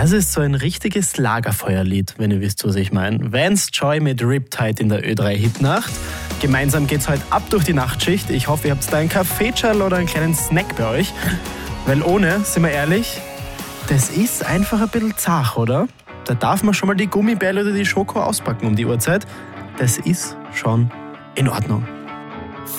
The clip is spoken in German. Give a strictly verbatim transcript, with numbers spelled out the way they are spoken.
Das ist so ein richtiges Lagerfeuerlied, wenn ihr wisst, was ich meine. Vance Joy mit Riptide in der Ö drei Hitnacht. Gemeinsam geht's heute ab durch die Nachtschicht. Ich hoffe, ihr habt da einen Kaffeeschal oder einen kleinen Snack bei euch. Weil ohne, sind wir ehrlich, das ist einfach ein bisschen zart, oder? Da darf man schon mal die Gummibärle oder die Schoko auspacken um die Uhrzeit. Das ist schon in Ordnung.